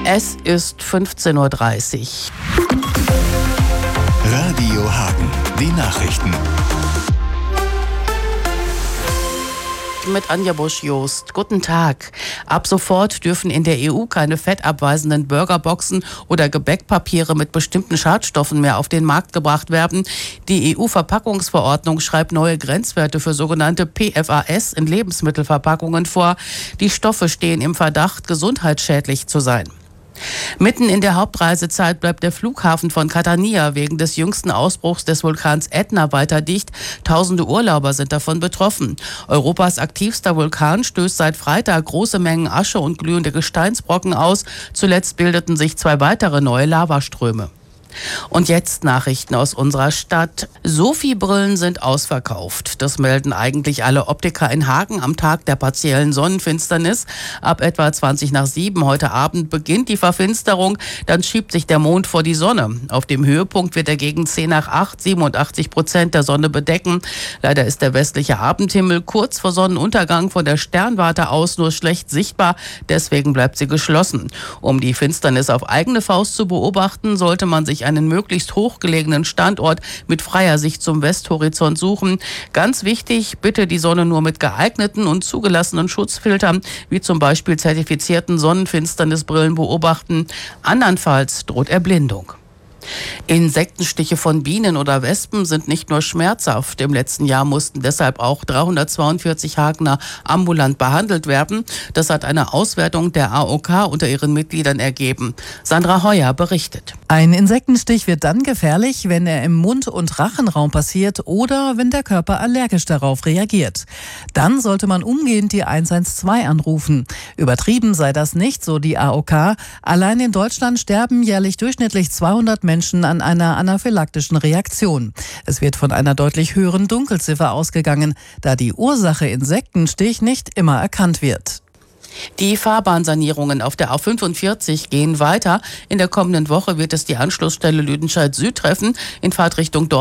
Es ist 15:30 Uhr. Radio Hagen, die Nachrichten. Mit Anja Busch-Jost. Guten Tag. Ab sofort dürfen in der EU keine fettabweisenden Burgerboxen oder Gebäckpapiere mit bestimmten Schadstoffen mehr auf den Markt gebracht werden. Die EU-Verpackungsverordnung schreibt neue Grenzwerte für sogenannte PFAS in Lebensmittelverpackungen vor. Die Stoffe stehen im Verdacht, gesundheitsschädlich zu sein. Mitten in der Hauptreisezeit bleibt der Flughafen von Catania wegen des jüngsten Ausbruchs des Vulkans Ätna weiter dicht. Tausende Urlauber sind davon betroffen. Europas aktivster Vulkan stößt seit Freitag große Mengen Asche und glühende Gesteinsbrocken aus. Zuletzt bildeten sich 2 weitere neue Lavaströme. Und jetzt Nachrichten aus unserer Stadt. Sophie-Brillen sind ausverkauft. Das melden eigentlich alle Optiker in Hagen am Tag der partiellen Sonnenfinsternis. Ab etwa 7:20 heute Abend beginnt die Verfinsterung. Dann schiebt sich der Mond vor die Sonne. Auf dem Höhepunkt wird er gegen 7:10 87% der Sonne bedecken. Leider ist der westliche Abendhimmel kurz vor Sonnenuntergang von der Sternwarte aus nur schlecht sichtbar. Deswegen bleibt sie geschlossen. Um die Finsternis auf eigene Faust zu beobachten, sollte man sich einen möglichst hochgelegenen Standort mit freier Sicht zum Westhorizont suchen. Ganz wichtig, bitte die Sonne nur mit geeigneten und zugelassenen Schutzfiltern, wie zum Beispiel zertifizierten Sonnenfinsternisbrillen beobachten. Andernfalls droht Erblindung. Insektenstiche von Bienen oder Wespen sind nicht nur schmerzhaft. Im letzten Jahr mussten deshalb auch 342 Hagener ambulant behandelt werden. Das hat eine Auswertung der AOK unter ihren Mitgliedern ergeben. Sandra Heuer berichtet. Ein Insektenstich wird dann gefährlich, wenn er im Mund- und Rachenraum passiert oder wenn der Körper allergisch darauf reagiert. Dann sollte man umgehend die 112 anrufen. Übertrieben sei das nicht, so die AOK. Allein in Deutschland sterben jährlich durchschnittlich 200 Menschen an einer anaphylaktischen Reaktion. Es wird von einer deutlich höheren Dunkelziffer ausgegangen, da die Ursache Insektenstich nicht immer erkannt wird. Die Fahrbahnsanierungen auf der A45 gehen weiter. In der kommenden Woche wird es die Anschlussstelle Lüdenscheid Süd treffen in Fahrtrichtung Dortmund.